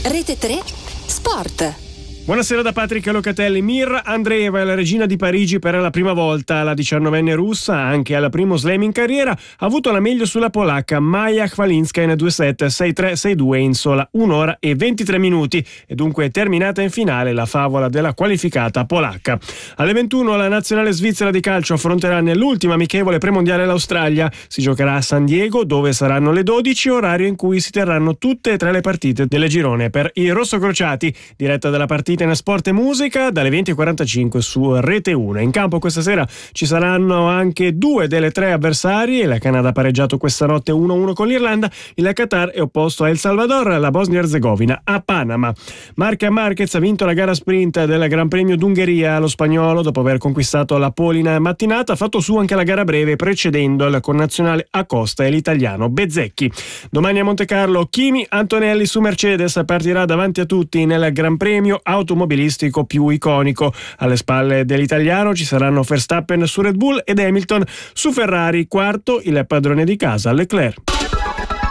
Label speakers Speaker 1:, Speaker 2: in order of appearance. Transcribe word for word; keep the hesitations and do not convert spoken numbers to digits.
Speaker 1: Rete tre Sport.
Speaker 2: Buonasera da Patrick Locatelli. Mir Andreeva è la regina di Parigi per la prima volta. La diciannovenne russa, anche al primo slam in carriera, ha avuto la meglio sulla polacca Maja Chwalinska in due set, sei tre sei due in sola un'ora e ventitré minuti, e dunque è terminata in finale la favola della qualificata polacca. Alle ventuno la nazionale svizzera di calcio affronterà nell'ultima amichevole premondiale l'Australia. Si giocherà a San Diego, dove saranno le dodici, orario in cui si terranno tutte e tre le partite del girone. Per i rossocrociati, diretta della partita in Sport e Musica dalle venti e quarantacinque su Rete uno. In campo questa sera ci saranno anche due delle tre avversarie. La Canada ha pareggiato questa notte uno a uno con l'Irlanda, il Qatar è opposto a El Salvador, la Bosnia Erzegovina a Panama. Marca Marquez ha vinto la gara sprint del Gran Premio d'Ungheria. Lo spagnolo, dopo aver conquistato la polina mattinata, ha fatto su anche la gara breve, precedendo il connazionale Acosta e l'italiano Bezzecchi. Domani a Montecarlo Kimi Antonelli su Mercedes partirà davanti a tutti nel Gran Premio automobilistico più iconico. Alle spalle dell'italiano ci saranno Verstappen su Red Bull ed Hamilton su Ferrari. Quarto il padrone di casa Leclerc.